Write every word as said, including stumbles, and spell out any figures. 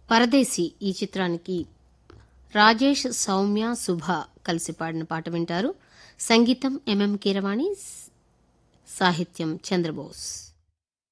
పరదేశి ఈ చిత్రానికి రాజేష్, సౌమ్య, శుభ కలిసి పాడిన పాట వింటారు. సంగీతం ఎంఎం కీరవాణి, సాహిత్యం చంద్రబోస్.